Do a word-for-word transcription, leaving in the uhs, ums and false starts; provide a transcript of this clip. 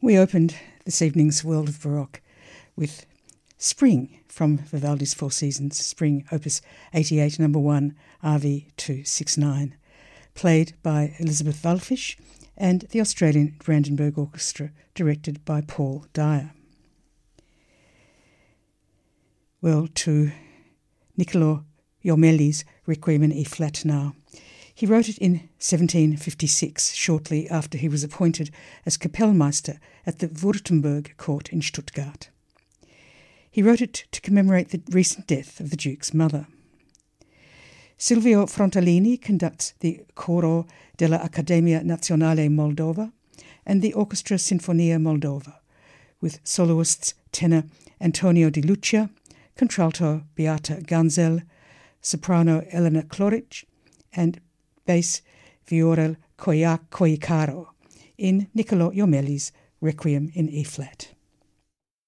We opened this evening's World of Baroque with Spring from Vivaldi's Four Seasons, Spring, Opus eighty-eight, number one, R V two sixty-nine, played by Elizabeth Wallfisch and the Australian Brandenburg Orchestra, directed by Paul Dyer. Well, to Niccolò Jommelli's Requiem in E-flat now. He wrote it in seventeen fifty-six, shortly after he was appointed as Kapellmeister at the Württemberg court in Stuttgart. He wrote it to commemorate the recent death of the Duke's mother. Silvio Frontalini conducts the Coro della Accademia Nazionale Moldova and the Orchestra Sinfonia Moldova, with soloists tenor Antonio Di Lucia, contralto Beata Ganzel, soprano Elena Kloric, and bass Viorel Coicaro in Niccolò Jommelli's Requiem in E-flat.